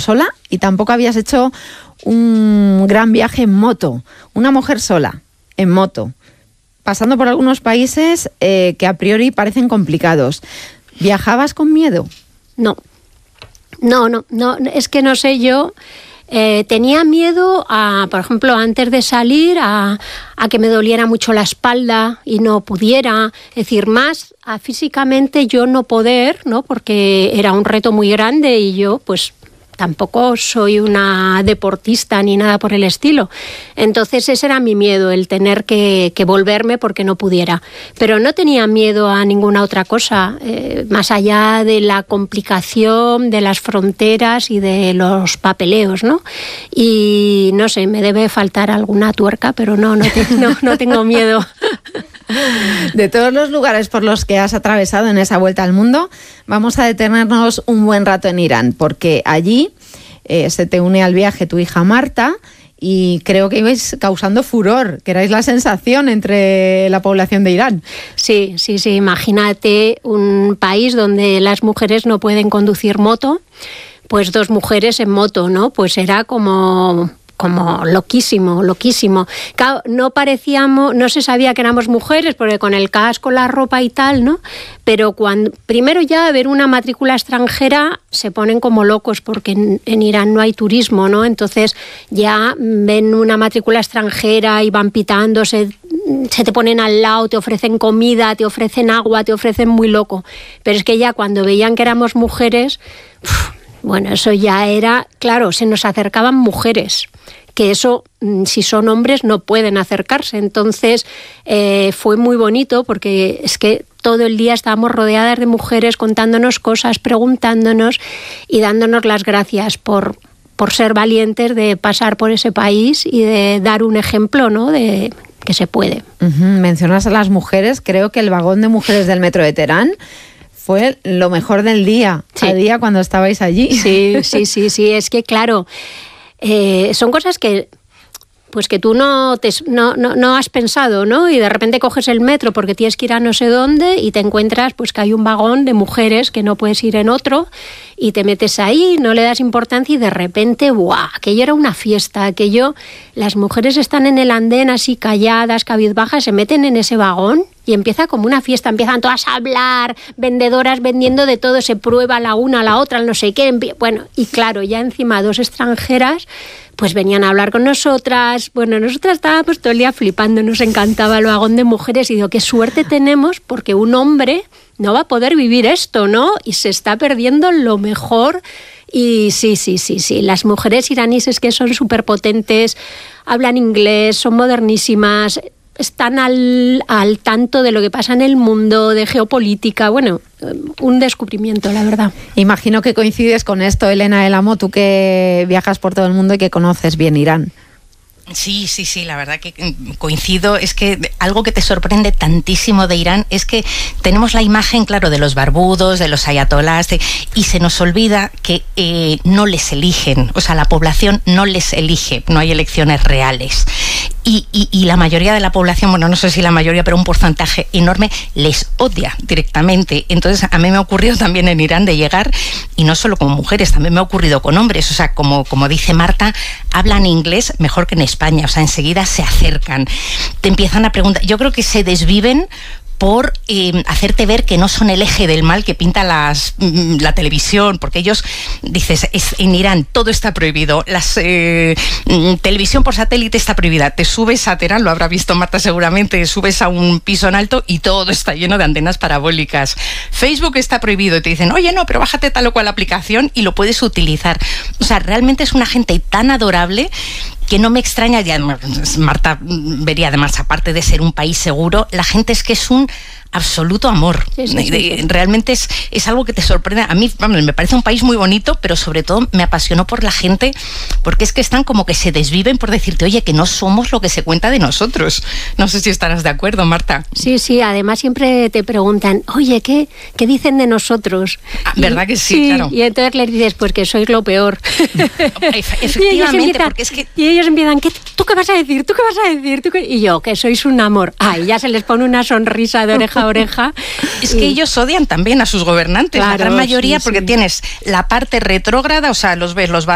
sola y tampoco habías hecho un gran viaje en moto. Una mujer sola, en moto, pasando por algunos países que a priori parecen complicados. ¿Viajabas con miedo? No, es que no sé, yo tenía miedo por ejemplo, antes de salir, a que me doliera mucho la espalda y no pudiera, es decir, más a físicamente yo no poder, ¿no? Porque era un reto muy grande y yo, pues, tampoco soy una deportista ni nada por el estilo. Entonces ese era mi miedo, el tener que volverme porque no pudiera. Pero no tenía miedo a ninguna otra cosa, más allá de la complicación de las fronteras y de los papeleos, ¿no? Y no sé, me debe faltar alguna tuerca, pero no tengo miedo. De todos los lugares por los que has atravesado en esa vuelta al mundo, vamos a detenernos un buen rato en Irán, porque allí se te une al viaje tu hija Marta y creo que ibais causando furor, que erais la sensación entre la población de Irán. Sí, imagínate un país donde las mujeres no pueden conducir moto, pues 2 mujeres en moto, ¿no? Pues era como loquísimo. Claro, no se sabía que éramos mujeres, porque con el casco, la ropa y tal, ¿no? Pero primero ya ver una matrícula extranjera se ponen como locos, porque en Irán no hay turismo, ¿no? Entonces ya ven una matrícula extranjera y van pitando, se te ponen al lado, te ofrecen comida, te ofrecen agua, te ofrecen muy loco. Pero es que ya cuando veían que éramos mujeres, bueno, eso ya era, claro, se nos acercaban mujeres, que eso, si son hombres, no pueden acercarse. Entonces fue muy bonito, porque es que todo el día estábamos rodeadas de mujeres contándonos cosas, preguntándonos y dándonos las gracias por ser valientes de pasar por ese país y de dar un ejemplo, ¿no?, de que se puede. Mencionas a las mujeres, creo que el vagón de mujeres del metro de Teherán fue lo mejor del día, sí. A día cuando estabais allí. Sí, es que claro, son cosas que tú no has pensado, ¿no? Y de repente coges el metro porque tienes que ir a no sé dónde y te encuentras pues que hay un vagón de mujeres que no puedes ir en otro y te metes ahí, no le das importancia y de repente, ¡buah!, aquello era una fiesta, las mujeres están en el andén así calladas, cabizbajas, se meten en ese vagón y empieza como una fiesta, empiezan todas a hablar, vendedoras vendiendo de todo, se prueba la una a la otra, no sé qué, bueno, y claro, ya encima 2 extranjeras pues venían a hablar con nosotras. Bueno, nosotras estábamos todo el día flipando, nos encantaba el vagón de mujeres y digo, qué suerte tenemos porque un hombre no va a poder vivir esto, ¿no? Y se está perdiendo lo mejor. Y sí, las mujeres iraníes es que son súper potentes, hablan inglés, son modernísimas, están al tanto de lo que pasa en el mundo, de geopolítica, bueno, un descubrimiento, la verdad. Imagino que coincides con esto, Elena del Amo, tú que viajas por todo el mundo y que conoces bien Irán. Sí, la verdad que coincido. Es que algo que te sorprende tantísimo de Irán es que tenemos la imagen, claro, de los barbudos, de los ayatolás, y se nos olvida que no les eligen, o sea, la población no les elige, no hay elecciones reales. Y la mayoría de la población, bueno, no sé si la mayoría, pero un porcentaje enorme les odia directamente. Entonces, a mí me ha ocurrido también en Irán de llegar, y no solo con mujeres, también me ha ocurrido con hombres. O sea, como dice Marta, hablan inglés mejor que en España. O sea, enseguida se acercan, te empiezan a preguntar. Yo creo que se desviven por hacerte ver que no son el eje del mal que pinta la televisión, porque ellos, dices, en Irán todo está prohibido, televisión por satélite está prohibida, te subes a Teherán, lo habrá visto Marta seguramente, subes a un piso en alto y todo está lleno de antenas parabólicas, Facebook está prohibido y te dicen, oye, no, pero bájate tal o cual aplicación y lo puedes utilizar. O sea, realmente es una gente tan adorable que no me extraña, ya Marta vería además, aparte de ser un país seguro, la gente es que es un absoluto amor. Sí. Realmente es algo que te sorprende. A mí, vamos, me parece un país muy bonito, pero sobre todo me apasionó por la gente, porque es que están como que se desviven por decirte, oye, que no somos lo que se cuenta de nosotros. No sé si estarás de acuerdo, Marta. Sí, además siempre te preguntan, oye, ¿qué dicen de nosotros? ¿Verdad que sí? Claro. Y entonces les dices, pues que sois lo peor. Efectivamente, porque es que... Y ellos empiezan, ¿tú qué vas a decir? ¿Tú qué vas a decir? Y yo, que sois un amor. Y ya se les pone una sonrisa de oreja a oreja. Es que ellos odian también a sus gobernantes, claro, la gran mayoría, porque tienes la parte retrógrada, o sea, los ves, los